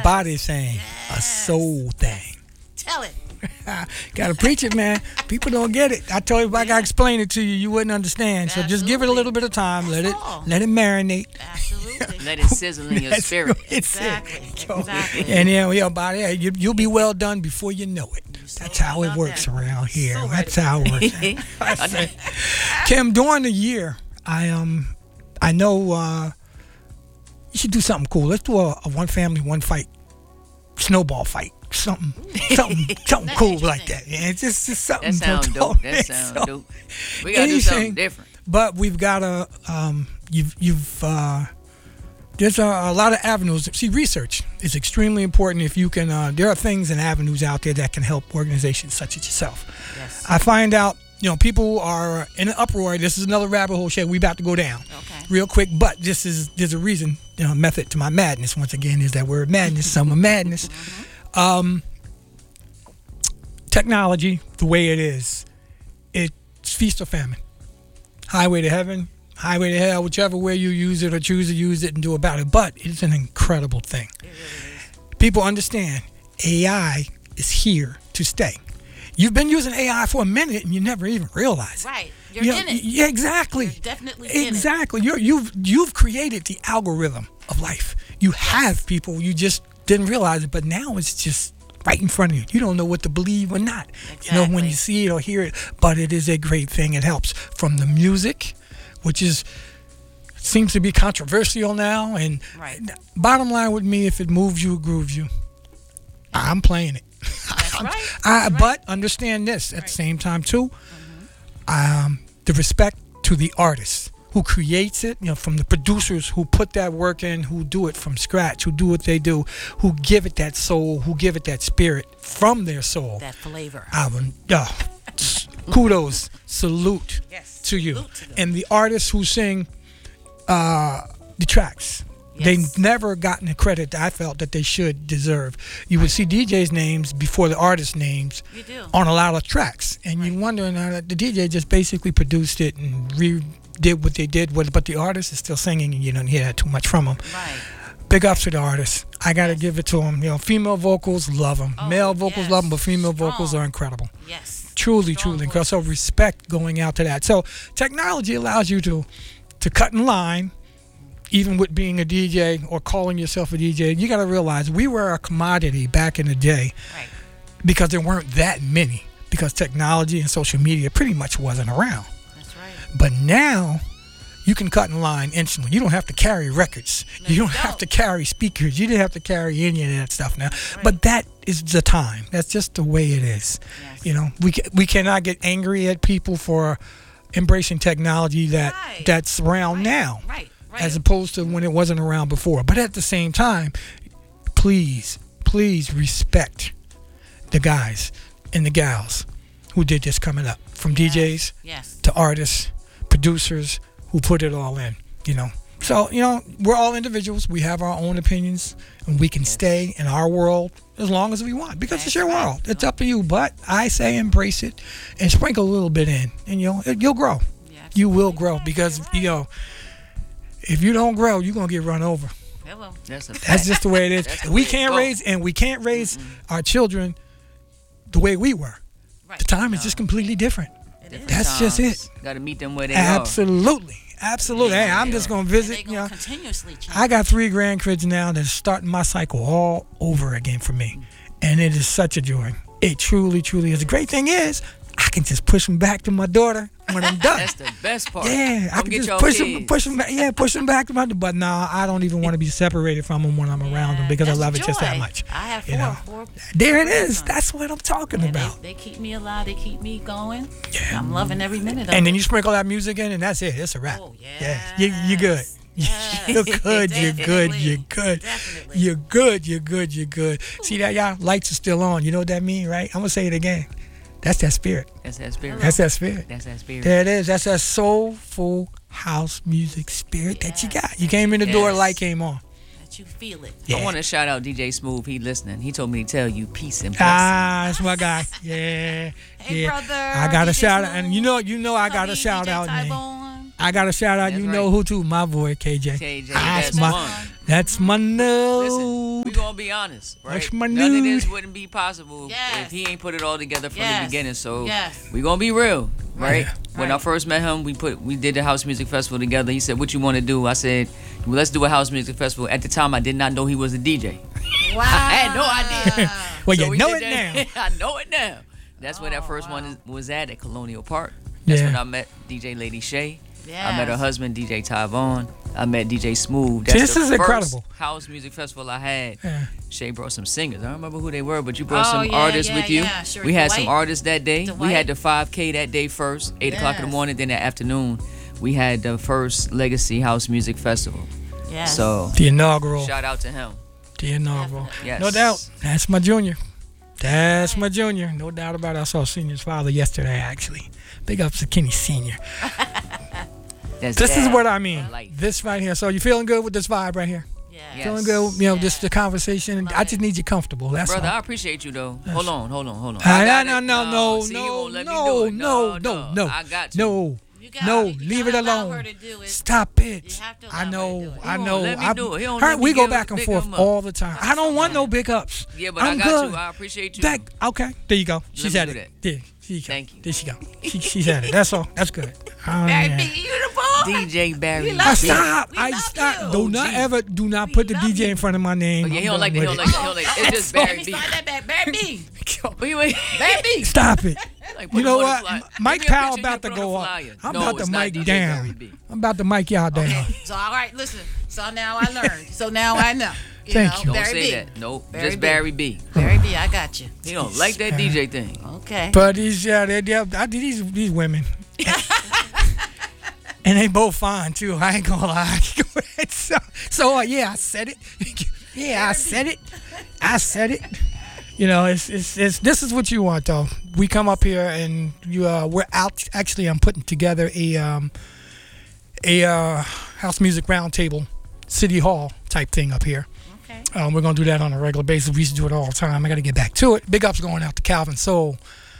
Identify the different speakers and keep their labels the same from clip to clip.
Speaker 1: body thing, a soul thing.
Speaker 2: Tell it.
Speaker 1: Gotta preach it, man. People don't get it. I told you if I gotta explain it to you, you wouldn't understand. So just give it a little bit of time. Let it marinate.
Speaker 2: Absolutely.
Speaker 3: Let it sizzle in your spirit.
Speaker 2: Exactly. Exactly.
Speaker 1: And you'll be well done before you know it. That's how it works around here. That's how it works. Kim, during the year, I know you should do something cool. Let's do a one family, one fight, snowball fight. Something cool like that. Yeah, it's just something.
Speaker 3: That sounds dope. That sounds dope. We gotta do something different.
Speaker 1: But we've got there's a lot of avenues. See, research is extremely important. If you can, there are things and avenues out there that can help organizations such as yourself.
Speaker 2: Yes.
Speaker 1: I find out, people are in an uproar. This is another rabbit hole shit we about to go down.
Speaker 2: Okay.
Speaker 1: Real quick, but there's a reason, method to my madness. Once again, is that word madness, summer madness. Technology, the way it is, it's feast or famine. Highway to heaven, highway to hell, whichever way you use it or choose to use it and do about it. But it's an incredible thing.
Speaker 2: It really is.
Speaker 1: People understand AI is here to stay. You've been using AI for a minute and you never even realize it.
Speaker 2: Right. You're in it.
Speaker 1: Yeah, exactly.
Speaker 2: You're definitely in it.
Speaker 1: Exactly. You've created the algorithm of life. You have people, you just didn't realize it, but now it's just right in front of you. You don't know what to believe or not.
Speaker 2: Exactly.
Speaker 1: When you see it or hear it. But it is a great thing. It helps from the music, which seems to be controversial now. And bottom line with me, if it moves you, grooves you, I'm playing it.
Speaker 2: That's right.
Speaker 1: But understand this at the same time too. The respect to the artist who creates it, from the producers who put that work in, who do it from scratch, who do what they do, who give it that soul, who give it that spirit from their soul.
Speaker 2: That flavor.
Speaker 1: Kudos, salute to you.
Speaker 2: Salute to them.
Speaker 1: And the artists who sing the tracks.
Speaker 2: Yes.
Speaker 1: They've never gotten the credit that I felt that they should deserve. You would see DJs' names before the artists' names on a lot of tracks. And you're wondering, the DJ just basically produced it and redid what they did with it, but the artist is still singing and you don't hear that too much from them.
Speaker 2: Right.
Speaker 1: Big ups to the artists. I got to give it to them. Female vocals, love them. Male vocals, love them, but female vocals are incredible.
Speaker 2: Yes.
Speaker 1: Truly
Speaker 2: Strong
Speaker 1: incredible. So respect going out to that. So technology allows you to cut in line. Even with being a DJ or calling yourself a DJ, you got to realize we were a commodity back in the day because there weren't that many, because technology and social media pretty much wasn't around.
Speaker 2: That's right.
Speaker 1: But now you can cut in line instantly. You don't have to carry records.
Speaker 2: No,
Speaker 1: you don't have to carry speakers. You didn't have to carry any of that stuff now.
Speaker 2: Right.
Speaker 1: But that is the time. That's just the way it is.
Speaker 2: Yes.
Speaker 1: We cannot get angry at people for embracing technology that's around now.
Speaker 2: Right.
Speaker 1: As opposed to when it wasn't around before. But at the same time, please respect the guys and the gals who did this coming up. From DJs to artists, producers who put it all in, So, we're all individuals. We have our own opinions and we can stay in our world as long as we want because it's your world. It's up to you. But I say embrace it and sprinkle a little bit in and you'll grow. You will grow because, if you don't grow, you're going to get run over.
Speaker 2: Hello.
Speaker 1: That's just the way it is. We can't raise our children the way we were. Right. The time is just completely different. That's just it.
Speaker 3: Got to meet them where they are.
Speaker 1: Absolutely. Hey, I'm just going to visit.
Speaker 2: Continuously change.
Speaker 1: I got 3 grandkids now that's starting my cycle all over again for me. And it is such a joy. It truly is. The great thing is, I can just push them back to my daughter when I'm done.
Speaker 3: That's the best part.
Speaker 1: Yeah, I can just push them back. Yeah, push them back to my. But no, I don't even want to be separated from them when I'm around them because I love it just that much.
Speaker 2: I have four.
Speaker 1: There it is. That's what I'm talking about.
Speaker 2: They keep me alive. They keep me going. Yeah, I'm loving every minute of it.
Speaker 1: And then you sprinkle that music in, and that's it. It's a wrap.
Speaker 2: Oh
Speaker 1: yeah, you're good.
Speaker 2: Yes.
Speaker 1: You're good. You're good.
Speaker 2: Definitely.
Speaker 1: You're good. See that, y'all? Lights are still on. You know what that means, right? I'm gonna say it again. That's that spirit.
Speaker 3: That's that spirit.
Speaker 1: There it is. That's that soulful house music spirit that you got. You came in the door, light came on.
Speaker 2: That you feel it.
Speaker 3: I want to shout out DJ Smooth. He listening. He told me to tell you peace and blessings.
Speaker 1: That's my guy. Yeah.
Speaker 2: Hey, brother.
Speaker 1: I got a
Speaker 2: DJ
Speaker 1: shout out,
Speaker 2: Smooth.
Speaker 1: and you know I got a shout out name. I got a shout out.
Speaker 3: That's
Speaker 1: know who too? My boy KJ.
Speaker 3: KJ. That's
Speaker 1: my no.
Speaker 3: Listen, we gonna be be honest, right?
Speaker 1: That's my
Speaker 3: None of
Speaker 1: dude.
Speaker 3: this wouldn't be possible
Speaker 2: Yes.
Speaker 3: if he ain't put it all together from the
Speaker 2: Yes.
Speaker 3: beginning. So
Speaker 2: Yes.
Speaker 3: we gonna be real, right?
Speaker 1: Yeah.
Speaker 3: When I
Speaker 2: Right.
Speaker 3: first met him, we did the house music festival together. He said, "What you want to do?" I said, well, "Let's do a house music festival." At the time, I did not know he was a DJ.
Speaker 2: Wow.
Speaker 3: I had no idea.
Speaker 1: Well,
Speaker 3: So
Speaker 1: you
Speaker 3: we
Speaker 1: know
Speaker 3: did
Speaker 1: it
Speaker 3: that.
Speaker 1: now.
Speaker 3: I know it now. That's where that
Speaker 2: Oh,
Speaker 3: first
Speaker 2: wow.
Speaker 3: one was at Colonial Park. That's
Speaker 1: Yeah.
Speaker 3: when I met DJ Lady Shay.
Speaker 2: Yes.
Speaker 3: I met her husband, DJ Tyvon. I met DJ Smooth.
Speaker 1: See,
Speaker 3: That's
Speaker 1: this
Speaker 3: the
Speaker 1: is
Speaker 3: first
Speaker 1: incredible.
Speaker 3: house music festival I had.
Speaker 1: Yeah.
Speaker 3: Shay brought some singers. I don't remember who they were, but you brought
Speaker 2: Oh,
Speaker 3: some
Speaker 2: yeah,
Speaker 3: artists
Speaker 2: yeah,
Speaker 3: with you.
Speaker 2: yeah. Sure,
Speaker 3: We had some
Speaker 2: Dwight.
Speaker 3: artists that day. We
Speaker 2: Dwight.
Speaker 3: had the 5K that day first, 8 o'clock in the
Speaker 2: Yes.
Speaker 3: morning. Then that afternoon, we had the first Legacy House Music Festival.
Speaker 2: Yes.
Speaker 3: So
Speaker 1: The inaugural.
Speaker 3: shout out to him.
Speaker 1: The inaugural.
Speaker 3: Yes.
Speaker 1: No doubt. That's my junior. That's my junior. No doubt about it. I saw Senior's father yesterday, actually. Big ups to Kenny Senior.
Speaker 3: That's
Speaker 1: This is
Speaker 3: dad.
Speaker 1: what I mean.
Speaker 3: Life.
Speaker 1: This right here. So you feeling good with this vibe right here?
Speaker 2: Yes.
Speaker 3: Yes.
Speaker 1: Feeling good? You know,
Speaker 2: Yeah.
Speaker 1: just the conversation. I just need you comfortable. That's
Speaker 3: Brother, I
Speaker 1: all.
Speaker 3: appreciate you though. Hold on.
Speaker 1: No,
Speaker 3: got
Speaker 1: no,
Speaker 3: it.
Speaker 1: no,
Speaker 3: See, you
Speaker 1: no,
Speaker 3: won't let me
Speaker 1: no,
Speaker 3: do it.
Speaker 1: no.
Speaker 3: I got you.
Speaker 1: No.
Speaker 2: You got
Speaker 1: No,
Speaker 2: you
Speaker 1: leave
Speaker 2: gotta
Speaker 1: it
Speaker 2: allow
Speaker 1: alone.
Speaker 2: her to do it.
Speaker 1: Stop it.
Speaker 2: You have to
Speaker 1: I
Speaker 2: allow her to
Speaker 1: know.
Speaker 2: do it.
Speaker 1: I
Speaker 3: He
Speaker 1: know.
Speaker 3: won't let me do it. He don't
Speaker 1: Her-
Speaker 3: let
Speaker 1: we
Speaker 3: me
Speaker 1: go
Speaker 3: give-
Speaker 1: back and
Speaker 3: pick
Speaker 1: forth
Speaker 3: him up.
Speaker 1: all the time. I don't want no big ups.
Speaker 3: Yeah, but
Speaker 1: I'm
Speaker 3: I got
Speaker 1: good.
Speaker 3: you. I appreciate you.
Speaker 1: That okay? There you go. She
Speaker 3: me
Speaker 1: said
Speaker 3: do
Speaker 1: it. There, she go.
Speaker 3: Thank you.
Speaker 1: There she go. She said it. That's all. That's good. Oh,
Speaker 2: Baby,
Speaker 1: yeah.
Speaker 2: you the boy.
Speaker 3: DJ Barry.
Speaker 2: We love
Speaker 1: I
Speaker 2: you.
Speaker 1: stop.
Speaker 2: We
Speaker 1: I
Speaker 2: love
Speaker 1: stop.
Speaker 2: you.
Speaker 1: Do not ever. Do not put the
Speaker 2: love
Speaker 1: DJ
Speaker 2: you.
Speaker 1: in front of my name.
Speaker 3: Oh, yeah, he
Speaker 1: I'm
Speaker 3: don't like
Speaker 1: done
Speaker 3: that. He
Speaker 1: with
Speaker 3: don't like that. He don't like that. It's just
Speaker 2: Let
Speaker 3: Barry
Speaker 2: me
Speaker 3: B.
Speaker 2: slide that back. Baby.
Speaker 3: Wait, wait.
Speaker 2: Baby.
Speaker 1: Stop it.
Speaker 3: Like, put
Speaker 1: You know
Speaker 3: him on
Speaker 1: what?
Speaker 3: the flyer.
Speaker 1: Mike
Speaker 3: Give me a
Speaker 1: Powell
Speaker 3: picture,
Speaker 1: about
Speaker 3: you
Speaker 1: to
Speaker 3: put on
Speaker 1: go
Speaker 3: the
Speaker 1: up.
Speaker 3: flyer.
Speaker 1: I'm
Speaker 3: No,
Speaker 1: about to
Speaker 3: it's not
Speaker 1: mic
Speaker 3: DJ Barry
Speaker 1: down.
Speaker 3: B.
Speaker 1: I'm about to mic y'all down.
Speaker 2: Okay. So all right, listen. So now I learned. So now I know.
Speaker 1: Thank you.
Speaker 3: Don't
Speaker 2: Barry
Speaker 3: say
Speaker 2: B.
Speaker 3: that. Nope.
Speaker 2: Barry
Speaker 3: Just
Speaker 2: B.
Speaker 3: Barry B.
Speaker 2: Barry B, I got you.
Speaker 3: He don't like that DJ thing.
Speaker 2: Okay.
Speaker 1: But these, these women, and they both fine too. I ain't gonna lie. so yeah, I said it. Yeah, I said it. I said it. You know, it's this is what you want though. We come up here and we're out. Actually, I'm putting together a house music roundtable, city hall type thing up here.
Speaker 2: Okay.
Speaker 1: We're gonna do that on a regular basis. We used to do it all the time. I got to get back to it. Big ups going out to Calvin Soul.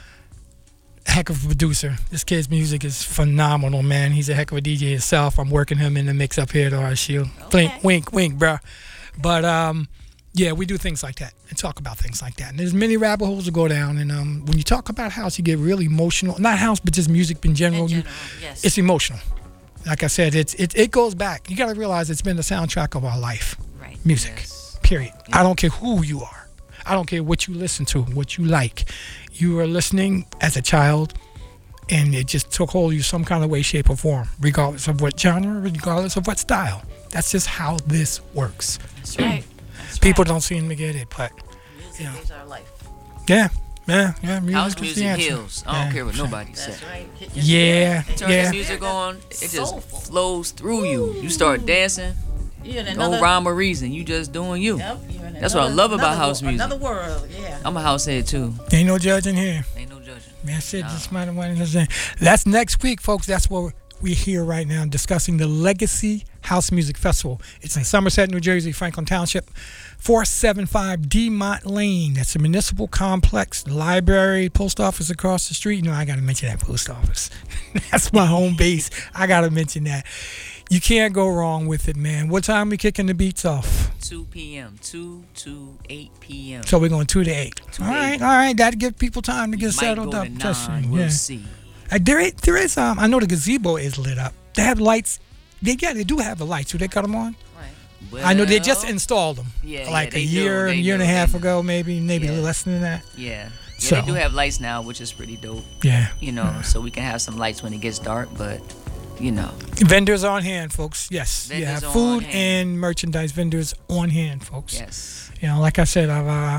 Speaker 1: Heck of a producer. This kid's music is phenomenal, man. He's a heck of a DJ himself. I'm working him in the mix up here at RSU.
Speaker 2: Okay.
Speaker 1: Wink, bruh. But yeah, we do things like that and talk about things like that. And there's many rabbit holes to go down. And when you talk about house, you get really emotional. Not house, but just music in general.
Speaker 2: In general, yes.
Speaker 1: It's emotional. Like I said, it goes back. You got to realize it's been the soundtrack of our life.
Speaker 2: Right.
Speaker 1: Music.
Speaker 3: Yes.
Speaker 1: Period. I don't care who you are. I don't care what you listen to, what you like. You were listening as a child, and it just took hold of you some kind of way, shape, or form, regardless of what genre, regardless of what style. That's just how this works.
Speaker 2: That's right. That's
Speaker 1: People
Speaker 2: right.
Speaker 1: don't seem to get it, but
Speaker 2: Music
Speaker 1: you know.
Speaker 2: is our life.
Speaker 1: yeah. Music
Speaker 3: House
Speaker 1: is the
Speaker 3: music
Speaker 1: answer.
Speaker 3: heals. I don't care what nobody
Speaker 2: That's
Speaker 3: says.
Speaker 2: right. Hit your
Speaker 1: Yeah,
Speaker 2: spirit.
Speaker 3: Turn
Speaker 1: yeah.
Speaker 3: the music on, it just
Speaker 2: Soulful.
Speaker 3: flows through you. You start dancing,
Speaker 2: You're in
Speaker 3: no
Speaker 2: another.
Speaker 3: rhyme or reason. You just doing you.
Speaker 2: Yep, you're in
Speaker 3: That's what I love about house music.
Speaker 2: Another world. Yeah.
Speaker 3: I'm a house head too.
Speaker 1: Ain't no judging here.
Speaker 3: Ain't no judging.
Speaker 1: That's it.
Speaker 3: No.
Speaker 1: Just might have wanted to say. That's next week, folks. That's what we're here right now discussing the Legacy House Music Festival. It's in Somerset, New Jersey, Franklin Township, 475 Demont Lane. That's a municipal complex, the library, post office across the street. You know, I got to mention that post office. That's my home base. I got to mention that. You can't go wrong with it, man. What time we kicking the beats off?
Speaker 3: 2 p.m. 2 to 8 p.m.
Speaker 1: So we're going 2 to 8.
Speaker 3: 2 to
Speaker 1: All
Speaker 3: 8.
Speaker 1: right. That'll give people time to get
Speaker 3: Might
Speaker 1: settled
Speaker 3: go
Speaker 1: up.
Speaker 3: to
Speaker 1: Just
Speaker 3: 9.
Speaker 1: saying,
Speaker 3: We'll
Speaker 1: yeah.
Speaker 3: see.
Speaker 1: There is I know the gazebo is lit up. They have lights. They do have the lights. Do they cut them on?
Speaker 2: Right.
Speaker 1: I know they just
Speaker 3: Well,
Speaker 1: installed them.
Speaker 3: Yeah,
Speaker 1: like
Speaker 3: yeah,
Speaker 1: a
Speaker 3: they
Speaker 1: year
Speaker 3: do, they
Speaker 1: and a
Speaker 3: do,
Speaker 1: half
Speaker 3: they do.
Speaker 1: ago, maybe
Speaker 3: Yeah.
Speaker 1: less than that.
Speaker 3: Yeah.
Speaker 1: So-
Speaker 3: They do have lights now, which is pretty dope.
Speaker 1: Yeah.
Speaker 3: You know, so we can have some lights when it gets dark, but you know.
Speaker 1: Vendors on hand, folks. Yes.
Speaker 3: Vendors
Speaker 1: yeah.
Speaker 3: on
Speaker 1: Food
Speaker 3: hand.
Speaker 1: and merchandise vendors on hand, folks.
Speaker 3: Yes.
Speaker 1: You know, like I said,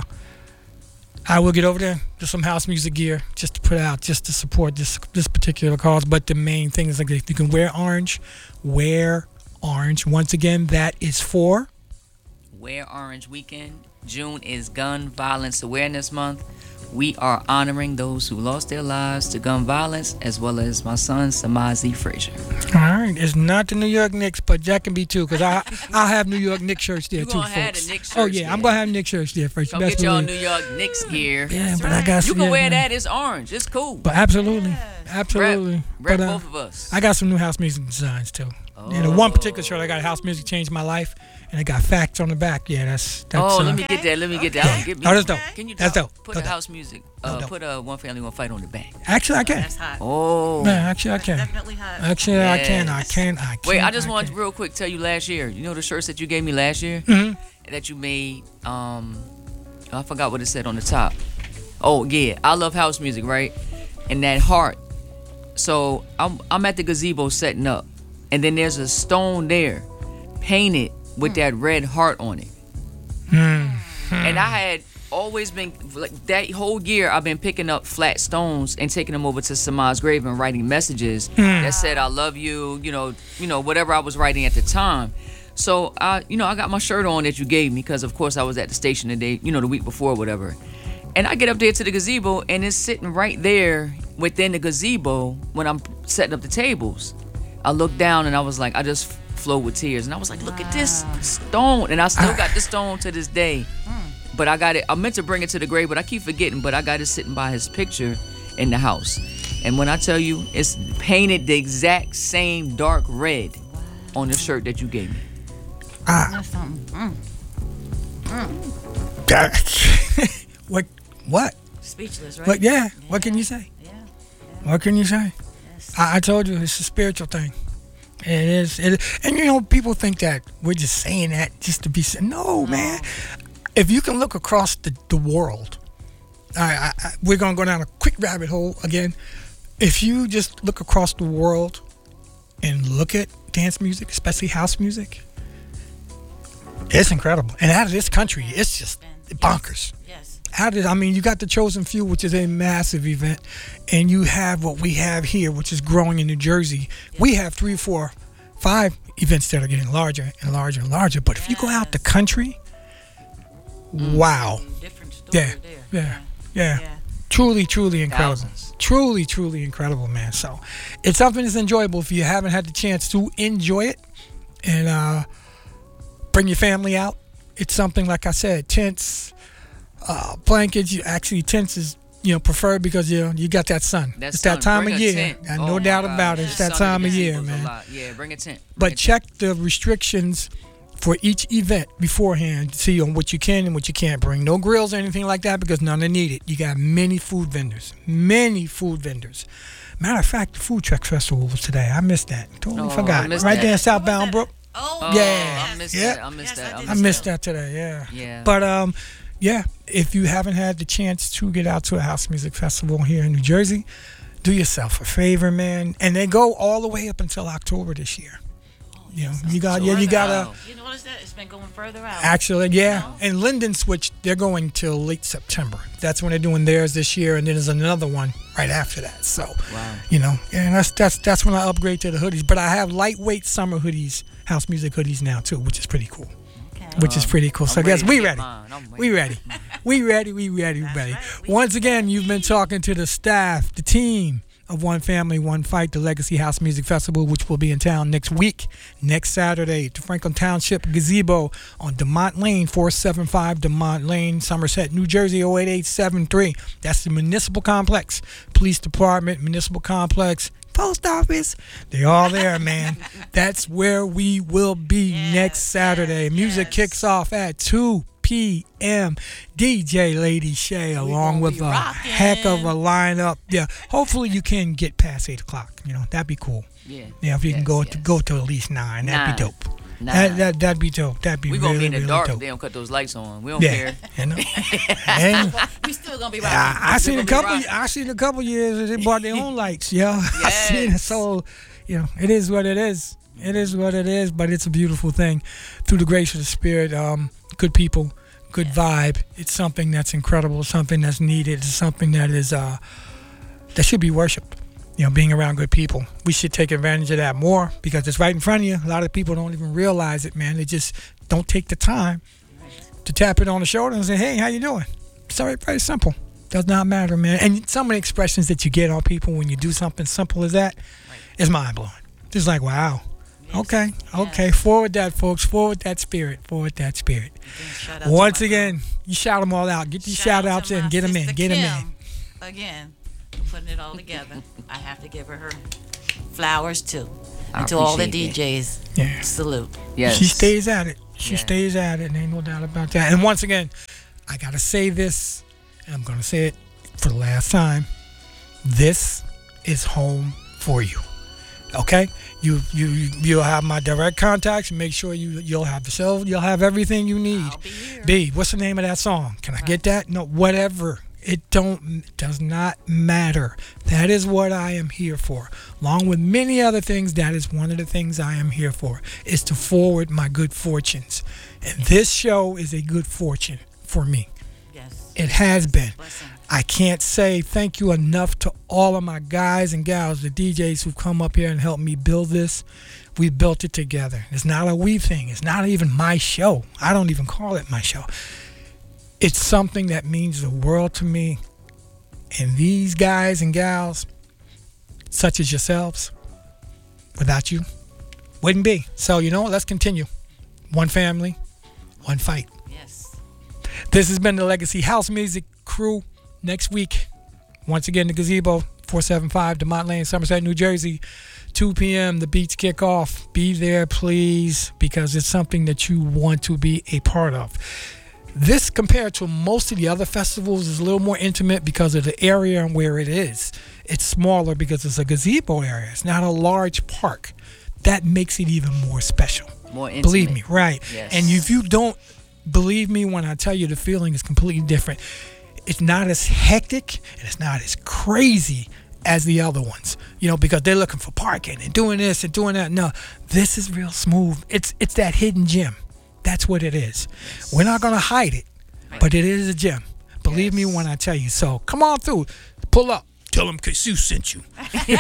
Speaker 1: I will get over there to some house music gear just to put out, just to support this particular cause. But the main thing is like if you can wear orange, wear orange. Once again, that is for
Speaker 3: Wear Orange Weekend. June is Gun Violence Awareness Month. We are honoring those who lost their lives to gun violence, as well as my son, Samazi Frazier.
Speaker 1: All right. It's not the New York Knicks, but that can be too, because I'll have New York Knicks shirts there
Speaker 3: You
Speaker 1: too,
Speaker 3: gonna have
Speaker 1: folks.
Speaker 3: the Knicks
Speaker 1: Oh
Speaker 3: shirts
Speaker 1: yeah,
Speaker 3: there.
Speaker 1: I'm gonna have Knicks shirts there first.
Speaker 3: Come
Speaker 1: Best
Speaker 3: get y'all
Speaker 1: believe.
Speaker 3: New York Knicks gear.
Speaker 1: Yeah,
Speaker 2: That's
Speaker 1: but I
Speaker 2: right.
Speaker 1: got
Speaker 3: You
Speaker 1: some.
Speaker 3: can
Speaker 1: yeah,
Speaker 3: wear
Speaker 1: man.
Speaker 3: that. It's orange. It's cool.
Speaker 1: But absolutely,
Speaker 2: Yes.
Speaker 1: absolutely.
Speaker 3: Rep
Speaker 1: But
Speaker 3: both of us.
Speaker 1: I got some new house music designs too. Yeah, the one particular shirt I got, House Music Changed My Life, and it got facts on the back. Yeah, that's.
Speaker 3: Let me get that. Let me get that. Get me.
Speaker 1: Oh, that's dope.
Speaker 3: Can you
Speaker 1: That's dope.
Speaker 3: put
Speaker 1: That's
Speaker 3: a
Speaker 1: dope.
Speaker 3: house music?
Speaker 1: dope.
Speaker 3: Put a One Family One Fight on the back.
Speaker 1: Actually, I can.
Speaker 2: That's hot.
Speaker 3: Oh.
Speaker 1: Man, actually, I can.
Speaker 2: Definitely hot.
Speaker 1: Actually, I
Speaker 3: Yes.
Speaker 1: can. I can.
Speaker 3: Wait, I just want to real quick tell you last year. You know the shirts that you gave me last year that you made. I forgot what it said on the top. Oh yeah, I love house music, right? And that heart. So I'm at the gazebo setting up, and then there's a stone there, painted with that red heart on it. And I had always been like that whole year. I've been picking up flat stones and taking them over to Samaj's grave and writing messages that said "I love you," you know, whatever I was writing at the time. So I got my shirt on that you gave me because of course I was at the station the day, the week before, or whatever. And I get up there to the gazebo and it's sitting right there within the gazebo when I'm setting up the tables. I looked down and I was like, I just flowed with tears, and I was like, look at this stone, and I still got the stone to this day. But I got it. I meant to bring it to the grave, but I keep forgetting. But I got it sitting by his picture in the house. And when I tell you, it's painted the exact same dark red on the shirt that you gave me.
Speaker 2: That's something.
Speaker 1: What?
Speaker 2: Speechless, right?
Speaker 1: But yeah, what can you say?
Speaker 2: Yeah.
Speaker 1: What can you say?
Speaker 2: Yes.
Speaker 1: I told you it's a spiritual thing. It is. And people think that we're just saying that just to be said. No, man. If you can look across the world, we're gonna go down a quick rabbit hole again. If you just look across the world and look at dance music, especially house music, it's incredible. And out of this country, it's just bonkers.
Speaker 2: Yes.
Speaker 1: You got the Chosen Few, which is a massive event, and you have what we have here, which is growing in New Jersey. Yeah. We have 3, 4, 5 events that are getting larger and larger and larger. But if you go out the country, wow.
Speaker 2: Different story there.
Speaker 1: Yeah. Truly incredible.
Speaker 3: Thousands.
Speaker 1: Truly incredible, man. So it's something that's enjoyable if you haven't had the chance to enjoy it, and bring your family out. It's something, like I said, tents, blankets. Tents is preferred because you got that sun. It's that time of year. No doubt about it. It's that time of year, man.
Speaker 3: Yeah, bring a tent.
Speaker 1: But check the restrictions for each event beforehand to see on what you can and what you can't bring. No grills or anything like that because none are needed. You got many food vendors. Matter of fact, the Food Truck Festival was today. I missed that. Totally forgot. Right there in Southbound Brook.
Speaker 2: Oh,
Speaker 1: yeah.
Speaker 3: I missed that.
Speaker 1: I missed that today.
Speaker 3: Yeah.
Speaker 1: But if you haven't had the chance to get out to a house music festival here in New Jersey, do yourself a favor, man. And they go all the way up until October this year. You gotta.
Speaker 2: You notice that it's been going further out.
Speaker 1: Actually, yeah. And Linden Switch, they're going till late September. That's when they're doing theirs this year, and then there's another one right after that. So, and that's when I upgrade to the hoodies. But I have lightweight summer hoodies, house music hoodies now too, which is pretty cool. Which is pretty cool. So I guess we ready. We ready. Once again, you've been talking to the staff, the team of One Family, One Fight, the Legacy House Music Festival, which will be in town next Saturday, at the Franklin Township Gazebo on DeMont Lane, 475 DeMont Lane, Somerset, New Jersey, 08873. That's the Municipal Complex, Police Department, Municipal Complex, Post Office. They're all there, man. That's where we will be next Saturday. Music kicks off at 2 p.m. DJ Lady Shay along with a heck of a lineup. Yeah, hopefully you can get past 8 o'clock. That'd be cool. Yeah, if you can go to at least 9, that'd be dope. That'd be dope. That'd be
Speaker 3: we gonna
Speaker 1: really,
Speaker 3: be in the
Speaker 1: really
Speaker 3: dark.
Speaker 1: dope.
Speaker 3: They don't cut those lights on. We don't care.
Speaker 1: And
Speaker 2: We still gonna be rocking.
Speaker 1: I seen a couple years they bought their own lights. I seen it. So it is what it is. It is what it is. But it's a beautiful thing. Through the grace of the Spirit, good people, good vibe. It's something that's incredible. Something that's needed. It's something that is that should be worshipped. Being around good people. We should take advantage of that more because it's right in front of you. A lot of people don't even realize it, man. They just don't take the time to tap it on the shoulder and say, hey, how you doing? It's very simple. Does not matter, man. And some of the expressions that you get on people when you do something simple as that is mind-blowing. Just like, wow. Okay. Forward that, folks. Forward that spirit. Once again, you shout them all out. Get these shout-outs in. Get them in.
Speaker 2: Again. Putting it all together. I have to give her flowers too. And to all the
Speaker 3: appreciate that.
Speaker 2: DJs,
Speaker 1: Yeah.
Speaker 2: salute.
Speaker 3: Yes.
Speaker 1: She stays at it. She
Speaker 3: Yeah.
Speaker 1: stays at it, and ain't no doubt about that. And once again, I gotta say this, and I'm gonna say it for the last time. This is home for you. Okay? You'll have my direct contacts, and make sure you'll have the cell, you'll have everything you need.
Speaker 2: I'll be here.
Speaker 1: B, what's the name of that song? Can I get that? No, whatever. It does not matter. That is what I am here for. Along with many other things, that is one of the things I am here for, is to forward my good fortunes. And this show is a good fortune for me.
Speaker 2: Yes.
Speaker 1: It has been.
Speaker 2: Blessing.
Speaker 1: I can't say thank you enough to all of my guys and gals, the DJs who've come up here and helped me build this. We built it together. It's not a we thing. It's not even my show. I don't even call it my show. It's something that means the world to me. And these guys and gals, such as yourselves, without you, wouldn't be. So, you know what? Let's continue. One family, one fight.
Speaker 2: Yes.
Speaker 1: This has been the Legacy House Music Crew. Next week, once again, the Gazebo, 475 DeMont Lane, Somerset, New Jersey, 2 p.m. The beats kick off. Be there, please, because it's something that you want to be a part of. This, compared to most of the other festivals, is a little more intimate because of the area and where it is. It's smaller because it's a gazebo area. It's not a large park. That makes it even more special.
Speaker 3: More intimate.
Speaker 1: Believe me, right?
Speaker 3: Yes.
Speaker 1: And if you don't believe me when I tell you, the feeling is completely different. It's not as hectic and it's not as crazy as the other ones, you know, because they're looking for parking and doing this and doing that. No, this is real smooth. It's that hidden gem. That's what it is. We're not going to hide it, but it is a gem. Believe me when I tell you. So come on through. Pull up. Tell them KSU sent you.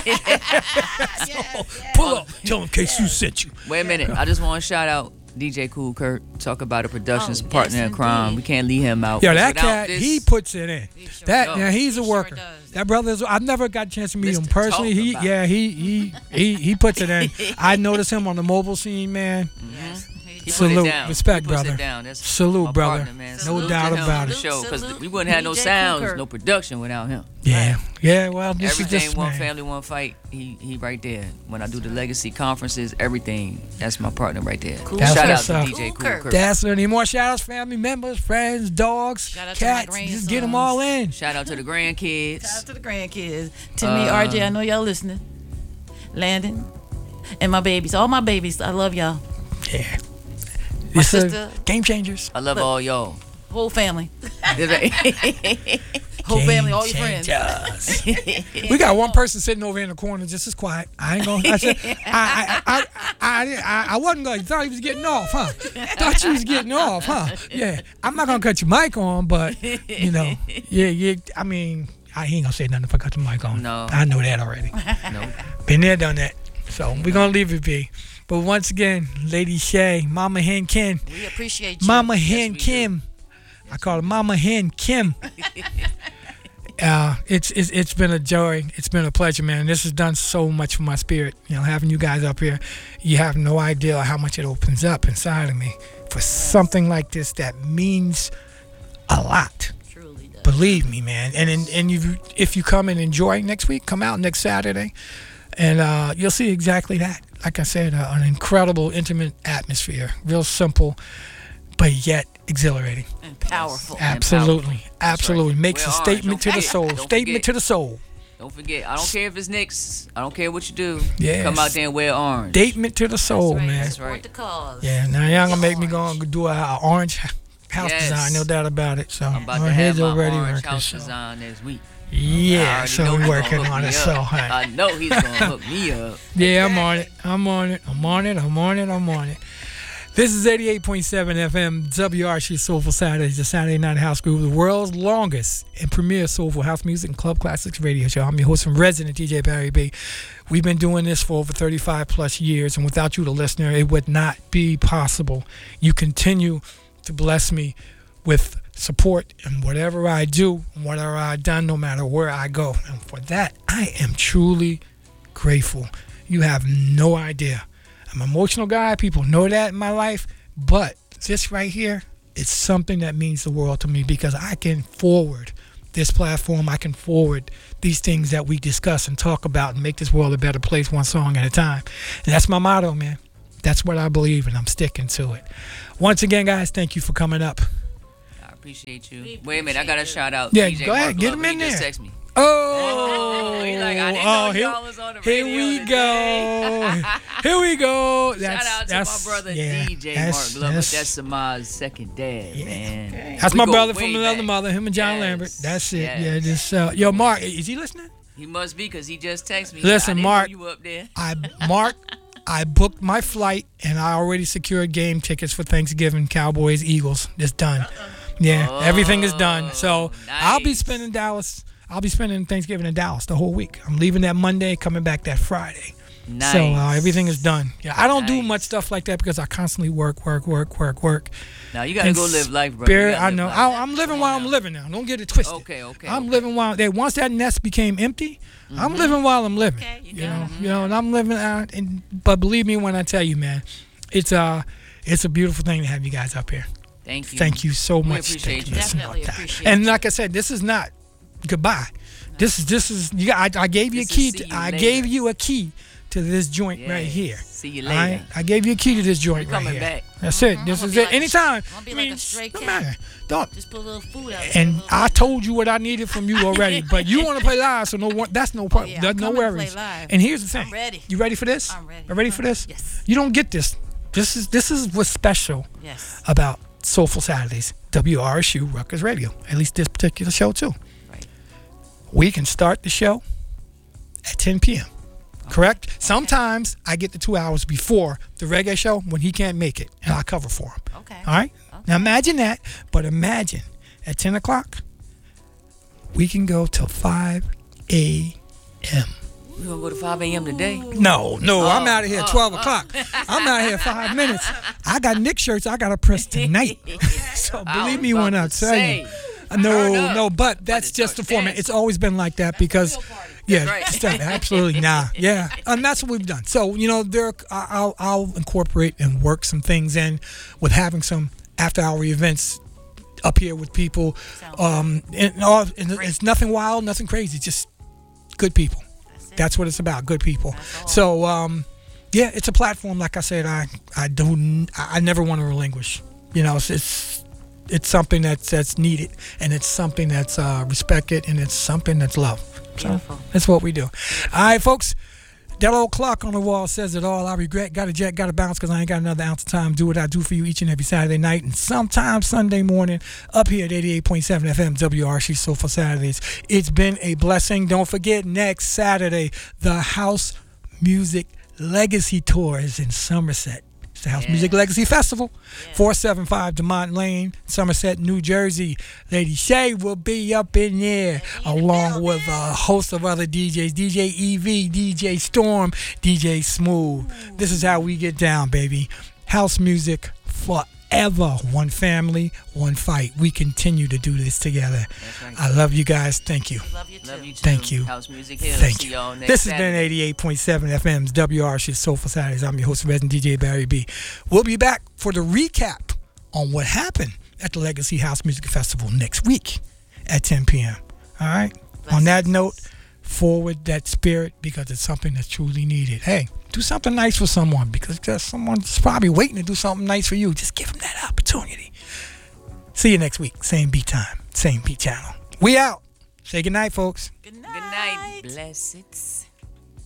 Speaker 1: Pull up. Tell them KSU sent you.
Speaker 3: Wait a minute. I just want to shout out DJ Cool Kurt. Talk about a productions
Speaker 2: Oh,
Speaker 3: partner
Speaker 2: yes,
Speaker 3: in crime.
Speaker 2: indeed.
Speaker 3: We can't leave him out.
Speaker 1: Yo,
Speaker 3: 'Cause
Speaker 1: that
Speaker 3: without
Speaker 1: cat,
Speaker 3: this-
Speaker 1: he puts it in.
Speaker 2: He sure
Speaker 1: That
Speaker 3: does.
Speaker 1: yeah, he's a
Speaker 2: He sure
Speaker 1: worker.
Speaker 2: does.
Speaker 1: That brother's. I've never got a chance to meet him
Speaker 3: Mr.
Speaker 1: personally.
Speaker 3: Talk
Speaker 1: He
Speaker 3: about.
Speaker 1: yeah, he puts it in. I noticed him on the mobile scene, man.
Speaker 2: Yes.
Speaker 3: He put
Speaker 1: Salute,
Speaker 3: it down.
Speaker 1: respect,
Speaker 3: he puts
Speaker 1: brother.
Speaker 3: It down. That's
Speaker 1: Salute,
Speaker 3: my
Speaker 1: brother.
Speaker 3: partner, man.
Speaker 1: No
Speaker 3: Salute
Speaker 1: doubt
Speaker 3: to him
Speaker 1: about
Speaker 3: for
Speaker 1: it.
Speaker 3: the show, because
Speaker 2: Salute.
Speaker 3: we wouldn't have no
Speaker 2: DJ
Speaker 3: sounds,
Speaker 2: Cooker.
Speaker 3: no production without him.
Speaker 1: Yeah, yeah. Well, this
Speaker 3: Everything,
Speaker 1: is just
Speaker 3: one
Speaker 1: man.
Speaker 3: family, one fight. He right there. When I do the legacy conferences, everything. That's my partner right there.
Speaker 2: Cool.
Speaker 1: That's
Speaker 3: Shout out
Speaker 1: what's
Speaker 3: to
Speaker 1: up.
Speaker 3: DJ
Speaker 2: Cool
Speaker 3: Cool
Speaker 2: Kurt.
Speaker 3: Kurt.
Speaker 1: That's any more shout outs, family members, friends, dogs,
Speaker 2: Shout out to my
Speaker 1: cats. Just get them
Speaker 2: grandsons.
Speaker 1: all in.
Speaker 3: Shout out to the grandkids.
Speaker 2: Shout out to the grandkids. Timmy, RJ, I know y'all listening. Landon. And my babies. All my babies. I love y'all.
Speaker 1: Yeah.
Speaker 2: My
Speaker 1: It's
Speaker 2: sister.
Speaker 1: game changers.
Speaker 3: I love
Speaker 2: Look.
Speaker 3: all y'all.
Speaker 2: Whole family.
Speaker 3: That's
Speaker 2: Whole
Speaker 1: Game
Speaker 2: family, all your friends.
Speaker 1: changers. We got one person sitting over in the corner just as quiet. I ain't gonna. I said, I wasn't gonna. Thought he was getting off, huh? Thought you was getting off, huh? Yeah. I'm not gonna cut your mic on, but you know, yeah. I mean, I ain't gonna say nothing if I cut the mic on.
Speaker 3: No.
Speaker 1: I know that already.
Speaker 3: No.
Speaker 1: Been there, done that. So we're gonna leave it be. But once again, Lady Shay, Mama Hen Kim,
Speaker 2: We appreciate you.
Speaker 1: Mama Hen
Speaker 3: we do.
Speaker 1: Kim. I call her Mama Hen Kim. It's been a joy. It's been a pleasure, man. This has done so much for my spirit. You know, having you guys up here, you have no idea how much it opens up inside of me for something like this that means a lot.
Speaker 2: Truly does.
Speaker 1: Believe me, man. And if you come and enjoy next week, come out next Saturday, and you'll see exactly that. Like I said, an incredible, intimate atmosphere. Real simple, but yet exhilarating.
Speaker 2: And powerful.
Speaker 1: Absolutely, absolutely.
Speaker 3: right.
Speaker 1: Makes
Speaker 3: Wear
Speaker 1: a
Speaker 3: orange.
Speaker 1: statement to
Speaker 3: Don't
Speaker 1: the
Speaker 3: forget.
Speaker 1: soul.
Speaker 3: Don't
Speaker 1: Statement
Speaker 3: forget.
Speaker 1: to the soul.
Speaker 3: Don't forget. I don't care if it's Knicks. I don't care what you do.
Speaker 1: Yes.
Speaker 3: Come out there and wear orange.
Speaker 1: Statement to the soul,
Speaker 2: That's right.
Speaker 1: man.
Speaker 3: That's right.
Speaker 2: Support the cause.
Speaker 1: Yeah, now y'all gonna make me go and do a orange house
Speaker 3: Yes.
Speaker 1: design, no doubt about it. So
Speaker 3: I'm about
Speaker 1: my
Speaker 3: to
Speaker 1: head's
Speaker 3: have my
Speaker 1: already
Speaker 3: orange
Speaker 1: working.
Speaker 3: house
Speaker 1: So.
Speaker 3: design next week. I
Speaker 1: Yeah,
Speaker 3: already
Speaker 1: so
Speaker 3: know
Speaker 1: we're
Speaker 3: he's gonna
Speaker 1: working
Speaker 3: hook
Speaker 1: on
Speaker 3: me
Speaker 1: it.
Speaker 3: up.
Speaker 1: So huh.
Speaker 3: I know he's gonna hook me up.
Speaker 1: Yeah, I'm on it. I'm on it. This is 88.7 FM, WRC Soulful Saturdays, the Saturday Night House Group, the world's longest and premier soulful house music and club classics radio show. I'm your host and resident, DJ Barry B. We've been doing this for over 35 plus years, and without you, the listener, it would not be possible. You continue to bless me with support in whatever I do and whatever I've done, no matter where I go. And for that, I am truly grateful. You have no idea. I'm an emotional guy. People know that in my life. But this right here, it's something that means the world to me because I can forward this platform, I can forward these things that we discuss and talk about and make this world a better place one song at a time. And that's my motto, man. That's what I believe, and I'm sticking to it. Once again, guys, thank you for coming up.
Speaker 3: I appreciate you. Wait a minute, I got a shout out.
Speaker 1: Yeah,
Speaker 3: DJ
Speaker 1: go ahead,
Speaker 3: Mark
Speaker 1: get
Speaker 3: Love,
Speaker 1: him in
Speaker 3: he just
Speaker 1: there.
Speaker 3: text me.
Speaker 1: Oh,
Speaker 3: He's like, I didn't know y'all was on the radio
Speaker 1: here we
Speaker 3: today.
Speaker 1: go. Here we go.
Speaker 3: Shout out to my brother DJ Mark Love. That's Samaj's second dad, man.
Speaker 1: That's
Speaker 3: We
Speaker 1: my
Speaker 3: go
Speaker 1: brother
Speaker 3: way
Speaker 1: from another
Speaker 3: back.
Speaker 1: mother, him and John
Speaker 3: Yes,
Speaker 1: Lambert. That's it.
Speaker 3: yes.
Speaker 1: Yeah, just yo, Mark, is he listening?
Speaker 3: He must be because he just texted me.
Speaker 1: Listen,
Speaker 3: I didn't
Speaker 1: Mark,
Speaker 3: know you up there.
Speaker 1: I booked my flight and I already secured game tickets for Thanksgiving. Cowboys, Eagles. It's done. Yeah, everything is done. So I'll be
Speaker 3: nice.
Speaker 1: spending Dallas. I'll be spending Thanksgiving in Dallas the whole week. I'm leaving that Monday, coming back that Friday.
Speaker 3: Nice.
Speaker 1: So everything is done. Yeah, I don't do
Speaker 3: Nice.
Speaker 1: much stuff like that because I constantly work.
Speaker 3: Now you gotta
Speaker 1: And
Speaker 3: go live life, bro.
Speaker 1: Spirit,
Speaker 3: You gotta
Speaker 1: I
Speaker 3: live
Speaker 1: know.
Speaker 3: life.
Speaker 1: I'm living while I'm living now. Don't get it twisted.
Speaker 3: Okay.
Speaker 1: I'm living while once that nest became empty, I'm living while I'm living.
Speaker 2: Okay,
Speaker 1: You know, and I'm living out. But believe me when I tell you, man, it's a beautiful thing to have you guys up here.
Speaker 3: Thank you.
Speaker 1: Thank you so
Speaker 3: We
Speaker 1: much.
Speaker 3: appreciate
Speaker 1: Thank
Speaker 3: you.
Speaker 1: so
Speaker 2: Definitely
Speaker 1: much.
Speaker 2: appreciate
Speaker 1: And
Speaker 2: you.
Speaker 1: like I said, this is not goodbye. This is. I gave you a
Speaker 3: This is
Speaker 1: key.
Speaker 3: see you
Speaker 1: I
Speaker 3: later.
Speaker 1: gave you a key to this joint
Speaker 3: Yeah.
Speaker 1: right here.
Speaker 3: See you
Speaker 1: All
Speaker 3: later.
Speaker 1: right? I gave you a key to this joint
Speaker 3: We
Speaker 1: right
Speaker 3: coming
Speaker 1: here.
Speaker 3: back.
Speaker 1: That's it. This
Speaker 2: I'ma
Speaker 1: is
Speaker 2: be
Speaker 1: it.
Speaker 2: like a-
Speaker 1: Anytime.
Speaker 2: I'ma be like a stray
Speaker 1: no
Speaker 2: cat.
Speaker 1: matter. Don't.
Speaker 2: Just put a little food out.
Speaker 1: And I told you what I needed from you already, but you want to play live, so that's no problem.
Speaker 2: yeah,
Speaker 1: There's
Speaker 2: I'm
Speaker 1: no
Speaker 2: coming to
Speaker 1: worries.
Speaker 2: play live.
Speaker 1: And here's the thing.
Speaker 2: I'm ready.
Speaker 1: You ready for this?
Speaker 2: I'm ready.
Speaker 1: Are ready for this?
Speaker 2: Yes.
Speaker 1: You don't get this. This is what's special
Speaker 2: Yes.
Speaker 1: about Soulful Saturdays, WRSU Rutgers Radio. At least this particular show too.
Speaker 3: Right.
Speaker 1: We can start the show at 10 p.m. Correct? Sometimes I get the 2 hours before the reggae show when he can't make it, and I cover for him.
Speaker 2: Okay.
Speaker 1: All right? Now imagine that, but imagine at 10 o'clock, we can go till 5 a.m.
Speaker 3: We gonna go to 5 a.m. today.
Speaker 1: No, I'm out of here at 12 o'clock. I'm out of here 5 minutes. I got Nick shirts I got to press tonight. So believe me when I tell you. No, but that's just the format. It's always been like that because, yeah,
Speaker 3: right.
Speaker 1: stuff, absolutely, yeah, and that's what we've done. So I'll incorporate and work some things in with having some after-hour events up here with people. And it's nothing wild, nothing crazy, just good people. That's what it's about, good people. So yeah, it's a platform. Like I said, I never want to relinquish. It's something that's needed, and it's something that's respected, and it's something that's loved. So
Speaker 2: Beautiful.
Speaker 1: that's what we do. All right, folks. That old clock on the wall says it all. I regret, gotta jet, gotta bounce because I ain't got another ounce of time. Do what I do for you each and every Saturday night and sometimes Sunday morning up here at 88.7 FM WRC Soulful Saturdays. It's been a blessing. Don't forget, next Saturday, the House Music Legacy Tour is in Somerset. It's the House Music Legacy Festival, 475 Demont Lane, Somerset, New Jersey. Lady Shay will be up in there along with a host of other DJs, DJ EV, DJ Storm, DJ Smooth. This is how we get down, baby. House music forever. One family, one fight. We continue to do this together.
Speaker 3: That's right.
Speaker 1: I love you guys. Thank you.
Speaker 2: Love you too.
Speaker 3: Love you too.
Speaker 1: Thank you.
Speaker 3: House Music Hill.
Speaker 1: Thank
Speaker 3: See
Speaker 1: you.
Speaker 3: y'all next
Speaker 1: This has
Speaker 3: Saturday.
Speaker 1: been 88.7 FM's WRC Soulful Saturdays. I'm your host, resident DJ Barry B. We'll be back for the recap on what happened at the Legacy House Music Festival next week at 10 p.m. All right? On that note, forward that spirit because it's something that's truly needed. Hey, do something nice for someone because there's someone's probably waiting to do something nice for you. Just give them that opportunity. See you next week. Same beat time, same beat channel. We out. Say goodnight, folks.
Speaker 2: Good
Speaker 3: Good night. Blessed.